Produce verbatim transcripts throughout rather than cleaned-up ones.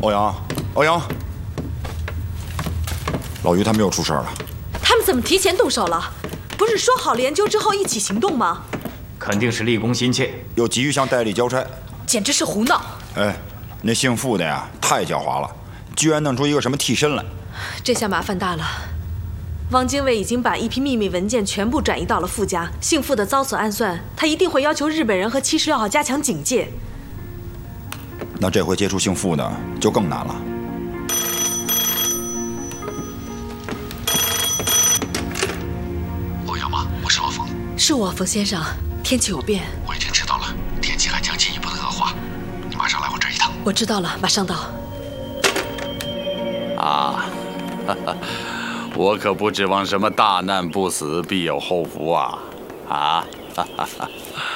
欧阳，欧阳，老于他们又出事了。 他们怎么提前动手了？不是说好了研究之后一起行动吗？ 肯定是立功心切， 又急于向戴笠交差， 简直是胡闹！ 哎，那姓傅的呀，太狡猾了，居然弄出一个什么替身来。 这下麻烦大了。汪精卫已经把一批秘密文件全部转移到了傅家，姓傅的遭此暗算，他一定会要求日本人和七十六号加强警戒。 那这回接触姓傅的就更难了。 欧阳吗？我是老冯。 是我，冯先生。天气有变， 我已经知道了，天气还将进一步的恶化，你马上来我这儿一趟。 我知道了，马上到。 啊，哈哈，我可不指望什么大难不死必有后福啊！啊，哈哈哈，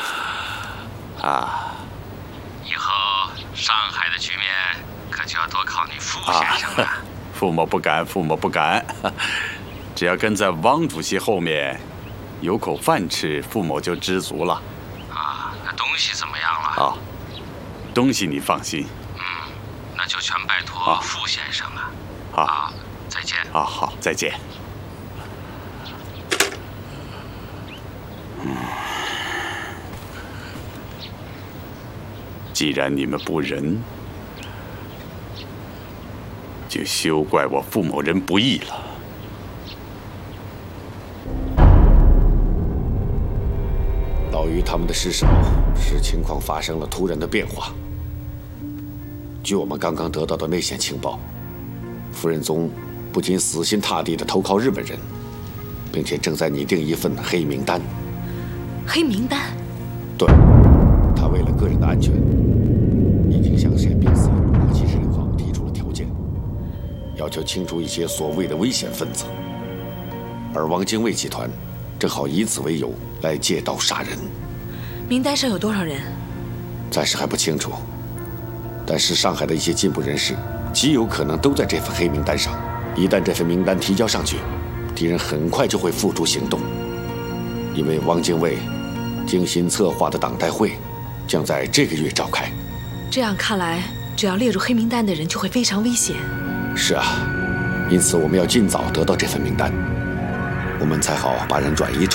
啊！ 以后上海的局面可就要多靠你傅先生了。啊、 傅某不敢，傅某不敢。只要跟在汪主席后面，有口饭吃，傅某就知足了。 啊，那东西怎么样了？ 啊，东西你放心。 嗯，那就全拜托傅先生了。 好、啊啊，再见。 啊，好，再见。嗯，既然你们不仁，就休怪我傅某人不义了。 老于他们的尸首使情况发生了突然的变化。据我们刚刚得到的内线情报，傅仁宗不仅死心塌地地投靠日本人，并且正在拟定一份黑名单。 黑名单？ 对，他为了个人的安全，已经向宪兵司令部七十六号提出了条件，要求清除一些所谓的危险分子，而汪精卫集团正好以此为由来借刀杀人。 名单上有多少人？ 暂时还不清楚，但是上海的一些进步人士极有可能都在这份黑名单上。一旦这份名单提交上去，敌人很快就会付诸行动，因为汪精卫精心策划的党代会将在这个月召开。 这样看来，只要列入黑名单的人就会非常危险。 是啊，因此我们要尽早得到这份名单，我们才好把人转移出